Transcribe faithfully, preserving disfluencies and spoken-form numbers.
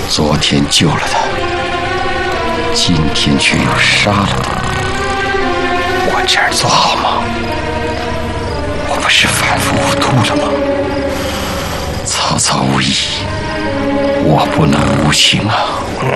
昨天救了他，今天却又杀了他，我这样做好吗？我不是反复无度了吗？曹操无义，我不能无情啊！